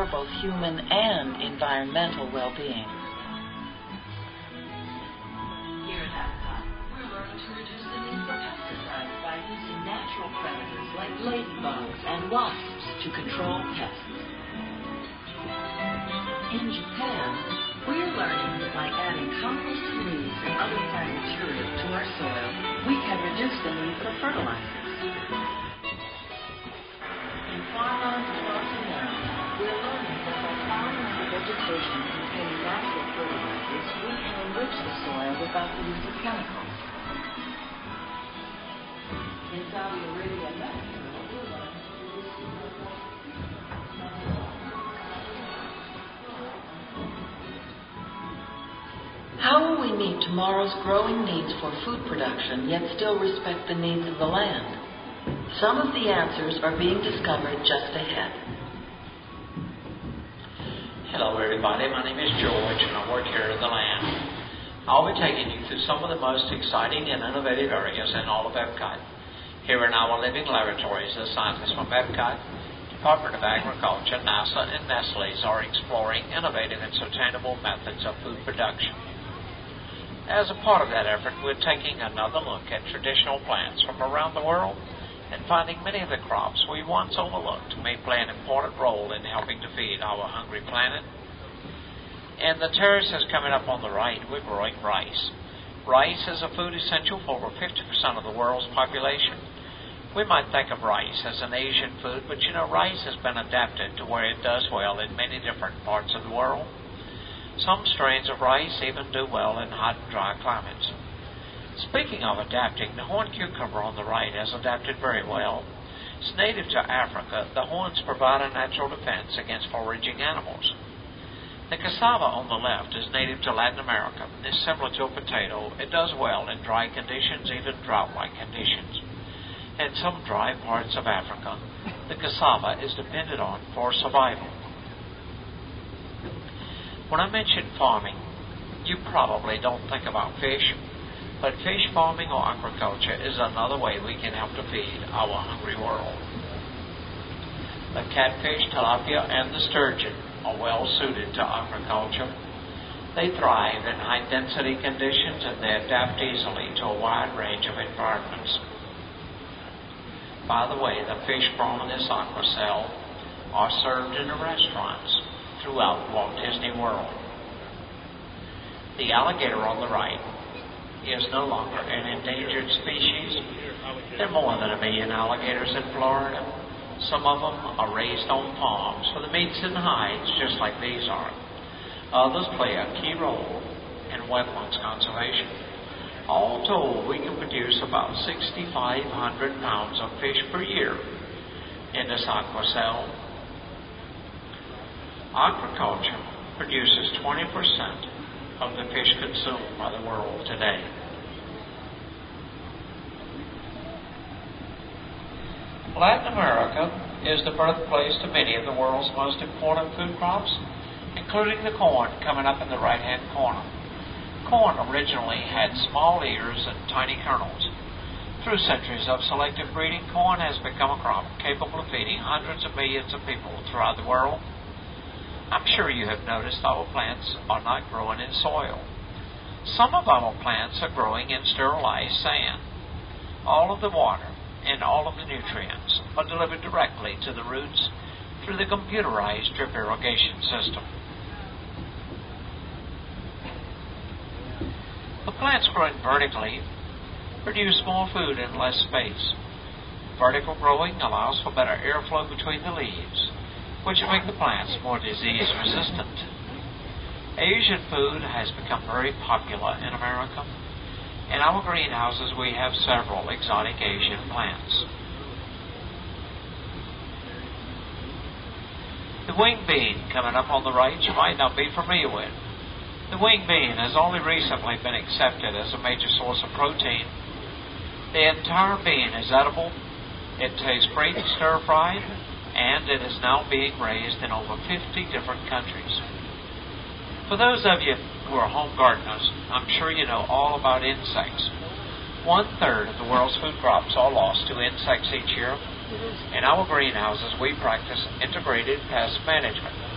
ensure both human and environmental well-being. Here at Habitat, we're learning to reduce the need for pesticides by using natural predators like ladybugs and wasps to control pests. In Japan, we're learning that by adding composted leaves and other plant material to our soil, we can reduce the need for fertilizers. In farmlands across America, we're learning that by plowing under vegetation containing natural fertilizers, we can enrich the soil without the use of chemicals. In Saudi Arabia, Mexico, we're learning to reduce the need for How will we meet tomorrow's growing needs for food production, yet still respect the needs of the land? Some of the answers are being discovered just ahead. Hello everybody, my name is George and I work here at the land. I'll be taking you through some of the most exciting and innovative areas in all of Epcot. Here in our living laboratories, the scientists from Epcot, Department of Agriculture, NASA, and Nestle are exploring innovative and sustainable methods of food production. As a part of that effort, we're taking another look at traditional plants from around the world and finding many of the crops we once overlooked may play an important role in helping to feed our hungry planet. And the terraces coming up on the right, we're growing rice. Rice is a food essential for over 50% of the world's population. We might think of rice as an Asian food, but rice has been adapted to where it does well in many different parts of the world. Some strains of rice even do well in hot and dry climates. Speaking of adapting, the horned cucumber on the right has adapted very well. It's native to Africa. The horns provide a natural defense against foraging animals. The cassava on the left is native to Latin America. It's similar to a potato. It does well in dry conditions, even drought-like conditions. In some dry parts of Africa, the cassava is depended on for survival. When I mention farming, you probably don't think about fish, but fish farming or aquaculture is another way we can help to feed our hungry world. The catfish, tilapia, and the sturgeon are well suited to aquaculture. They thrive in high-density conditions and they adapt easily to a wide range of environments. By the way, the fish from this aqua cell are served in the restaurants throughout Walt Disney World. The alligator on the right is no longer an endangered species. There are more than 1 million alligators in Florida. Some of them are raised on farms for the meats and hides, just like these are. Others play a key role in wetlands conservation. All told, we can produce about 6,500 pounds of fish per year in this aqua cell. Aquaculture produces 20% of the fish consumed by the world today. Latin America is the birthplace to many of the world's most important food crops, including the corn coming up in the right-hand corner. Corn originally had small ears and tiny kernels. Through centuries of selective breeding, corn has become a crop capable of feeding hundreds of millions of people throughout the world. I'm sure you have noticed our plants are not growing in soil. Some of our plants are growing in sterilized sand. All of the water and all of the nutrients are delivered directly to the roots through the computerized drip irrigation system. The plants growing vertically produce more food in less space. Vertical growing allows for better airflow between the leaves, which make the plants more disease resistant. Asian food has become very popular in America. In our greenhouses, we have several exotic Asian plants. The wing bean coming up on the right you might not be familiar with. The wing bean has only recently been accepted as a major source of protein. The entire bean is edible. It tastes great stir-fried, and it is now being raised in over 50 different countries. For those of you who are home gardeners, I'm sure you know all about insects. 1/3 of the world's food crops are lost to insects each year. In our greenhouses, we practice integrated pest management.